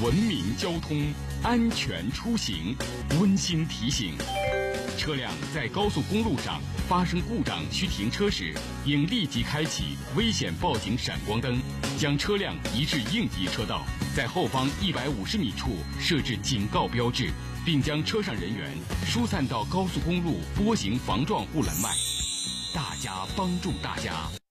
文明交通，安全出行。温馨提醒：车辆在高速公路上发生故障需停车时，应立即开启危险报警闪光灯，将车辆移至应急车道，在后方150米处设置警告标志，并将车上人员疏散到高速公路波形防撞护栏外。大家帮助大家。